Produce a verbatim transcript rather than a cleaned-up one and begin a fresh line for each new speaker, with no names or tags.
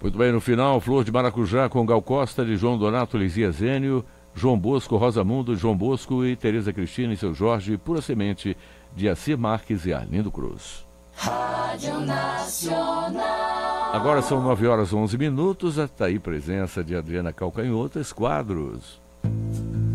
Muito bem, no final, Flor de Maracujá com Gal Costa, de João Donato, Lizia Zênio, João Bosco, Rosamundo, João Bosco e Tereza Cristina e seu Jorge, Pura Semente, de Acir Marques e Arlindo Cruz.
Rádio Nacional.
Agora são nove horas e onze minutos, está aí presença de Adriana Calcanhoto, Esquadros.